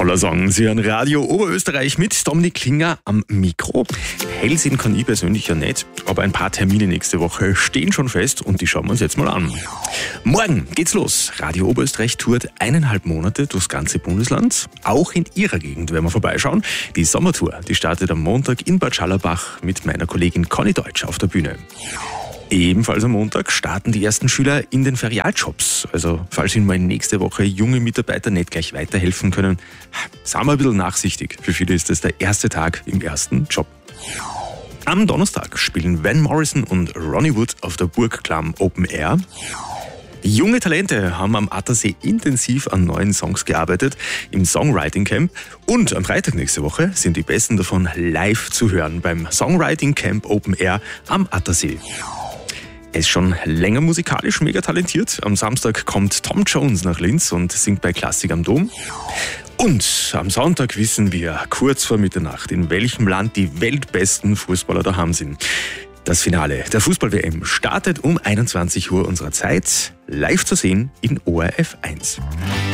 Toller Song. Sie hören Radio Oberösterreich mit Dominik Klinger am Mikro. Hell sehen kann ich persönlich ja nicht, aber ein paar Termine nächste Woche stehen schon fest und die schauen wir uns jetzt mal an. Morgen geht's los. Radio Oberösterreich tourt 1,5 Monate durchs ganze Bundesland. Auch in Ihrer Gegend werden wir vorbeischauen. Die Sommertour, die startet am Montag in Bad Schallerbach mit meiner Kollegin Conny Deutsch auf der Bühne. Ebenfalls am Montag starten die ersten Schüler in den Ferialjobs. Also falls Ihnen mal nächste Woche junge Mitarbeiter nicht gleich weiterhelfen können, seien wir ein bisschen nachsichtig. Für viele ist es der erste Tag im ersten Job. Am Donnerstag spielen Van Morrison und Ronnie Wood auf der Burg Klamm Open Air. Junge Talente haben am Attersee intensiv an neuen Songs gearbeitet im Songwriting Camp. Und am Freitag nächste Woche sind die besten davon live zu hören beim Songwriting Camp Open Air am Attersee. Er ist schon länger musikalisch mega talentiert. Am Samstag kommt Tom Jones nach Linz und singt bei Klassik am Dom. Und am Sonntag wissen wir kurz vor Mitternacht, in welchem Land die weltbesten Fußballer daheim sind. Das Finale der Fußball-WM startet um 21 Uhr unserer Zeit, live zu sehen in ORF 1.